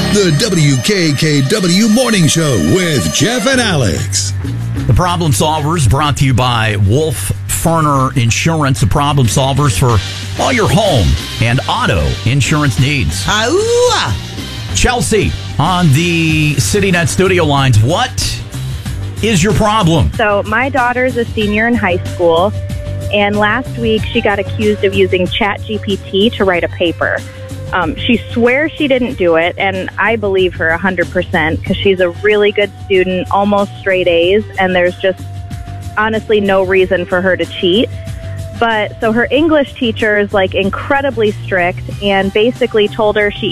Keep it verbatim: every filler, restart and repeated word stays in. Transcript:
The W K K W Morning Show with Jeff and Alex. The Problem Solvers brought to you by Wolf Ferner Insurance. The Problem Solvers for all your home and auto insurance needs. Ah, Chelsea on the CityNet studio lines. What is your problem? So my daughter's a senior in high school, and last week she got accused of using ChatGPT to write a paper. Um, she swears she didn't do it, and I believe her one hundred percent because she's a really good student, almost straight A's, and there's just honestly no reason for her to cheat. But so her English teacher is like incredibly strict and basically told her she